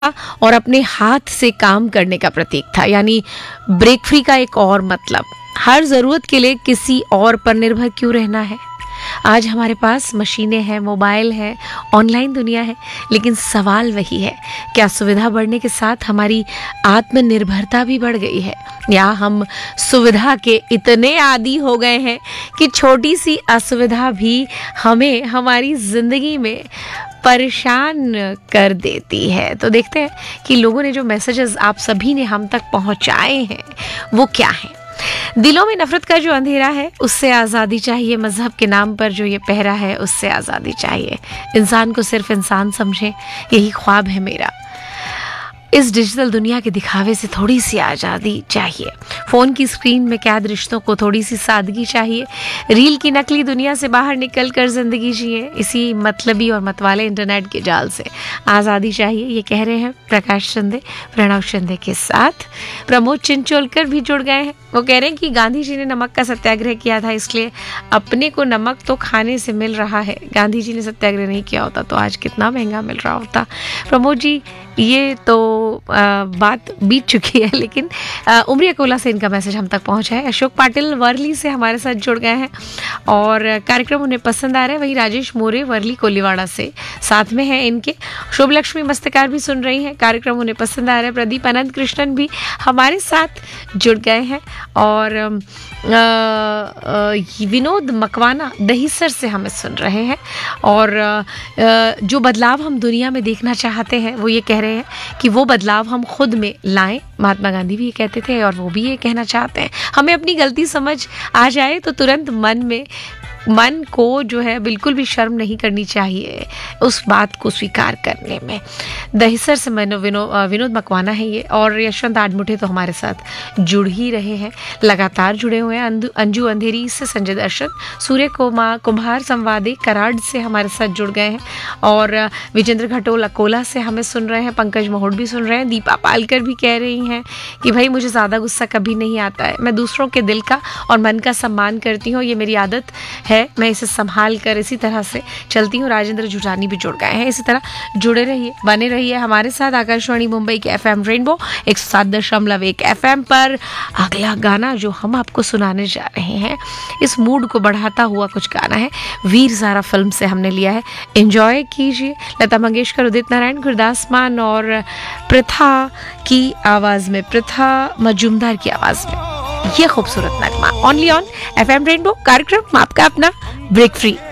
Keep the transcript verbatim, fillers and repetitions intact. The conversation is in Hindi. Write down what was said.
और अपने हाथ से काम करने का प्रतीक था। यानी ब्रेक फ्री का एक और मतलब, हर ज़रूरत के लिए किसी और पर निर्भर क्यों रहना है। आज हमारे पास मशीनें हैं, मोबाइल है, ऑनलाइन दुनिया है, लेकिन सवाल वही है, क्या सुविधा बढ़ने के साथ हमारी आत्मनिर्भरता भी बढ़ गई है, या हम सुविधा के इतने आदी हो गए हैं कि छोटी सी असुविधा भी हमें हमारी ज़िंदगी में परेशान कर देती है। तो देखते हैं कि लोगों ने जो मैसेजेस आप सभी ने हम तक पहुंचाए हैं वो क्या है। दिलों में नफरत का जो अंधेरा है उससे आज़ादी चाहिए, मजहब के नाम पर जो ये पहरा है उससे आज़ादी चाहिए, इंसान को सिर्फ इंसान समझे, यही ख्वाब है मेरा। इस डिजिटल दुनिया के दिखावे से थोड़ी सी आज़ादी चाहिए, फ़ोन की स्क्रीन में कैद रिश्तों को थोड़ी सी सादगी चाहिए, रील की नकली दुनिया से बाहर निकल कर ज़िंदगी जिए, इसी मतलबी और मतवाले इंटरनेट के जाल से आज़ादी चाहिए। ये कह रहे हैं प्रकाश शिंदे। प्रणव शिंदे के साथ प्रमोद चिंचोलकर भी जुड़ गए हैं। वो कह रहे हैं कि गांधी जी ने नमक का सत्याग्रह किया था, इसलिए अपने को नमक तो खाने से मिल रहा है। गांधी जी ने सत्याग्रह नहीं किया होता तो आज कितना महंगा मिल रहा होता। प्रमोद जी, ये तो आ, बात बीत चुकी है, लेकिन उमरिया कोला से इनका मैसेज हम तक पहुंचा है। अशोक पाटिल वर्ली से हमारे साथ जुड़ गए हैं और कार्यक्रम उन्हें पसंद आ रहा है। वही राजेश मोरे वर्ली कोलीवाड़ा से साथ में हैं इनके। शुभ लक्ष्मी मस्तकार भी सुन रही हैं, कार्यक्रम उन्हें पसंद आ रहा है। प्रदीप अनंत कृष्णन भी हमारे साथ जुड़ गए हैं और आ, आ, विनोद मकवाना दहीसर से हमें सुन रहे हैं। और आ, जो बदलाव हम दुनिया में देखना चाहते हैं वो ये कह रहे हैं कि वो बदलाव हम खुद में लाएं। महात्मा गांधी भी ये कहते थे और वो भी ये कहना चाहते हैं, हमें अपनी गलती समझ आ जाए तो तुरंत मन में मन को जो है बिल्कुल भी शर्म नहीं करनी चाहिए उस बात को स्वीकार करने में। दहिसर से मैंने विनो विनोद मकवाना है ये, और यशवंत आडमुठे तो हमारे साथ जुड़ ही रहे हैं, लगातार जुड़े हुए हैं। अंजू अंधेरी से संजय दर्शन, सूर्य कुमार कुम्हार संवादी कराड़ से हमारे साथ जुड़ गए हैं, और विजेंद्र घटोल अकोला से हमें सुन रहे हैं। पंकज मोहड़ भी सुन रहे हैं। दीपा पालकर भी कह रही हैं कि भाई मुझे ज़्यादा गुस्सा कभी नहीं आता है, मैं दूसरों के दिल का और मन का सम्मान करती हूँ, ये मेरी आदत है, मैं इसे संभाल कर इसी तरह से चलती हूँ। राजेंद्र जुटानी भी जुड़ गए हैं। इसी तरह जुड़े रहिए, बने रहिए हमारे साथ आकाशवाणी मुंबई के एफ एम रेनबो एक सौ सात दशमलव एक एफ एम पर। अगला गाना जो हम आपको सुनाने जा रहे हैं, इस मूड को बढ़ाता हुआ कुछ गाना है, वीर ज़ारा फिल्म से हमने लिया है, एंजॉय कीजिए। लता मंगेशकर, उदित नारायण, गुरदास मान और प्रथा की आवाज़ में, प्रथा मजूमदार की आवाज़ में ये खूबसूरत नगमा। Only on F M rainbow, कार्यक्रम आपका अपना ब्रेक फ्री।